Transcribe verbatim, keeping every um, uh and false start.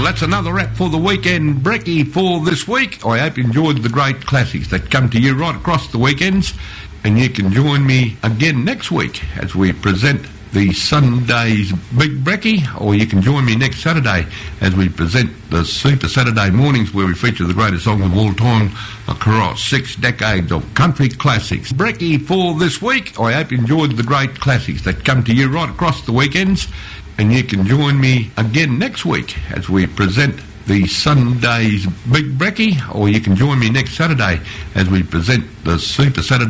that's another wrap for the weekend brekkie for this week. I hope you enjoyed the great classics that come to you right across the weekends, and you can join me again next week as we present the Sunday's Big Brekkie, or you can join me next Saturday as we present the Super Saturday Mornings, where we feature the greatest songs of all time across six decades of country classics. Brekkie for this week. I hope you enjoyed the great classics that come to you right across the weekends, and you can join me again next week as we present the Sunday's Big Brekkie, or you can join me next Saturday as we present the Super Saturday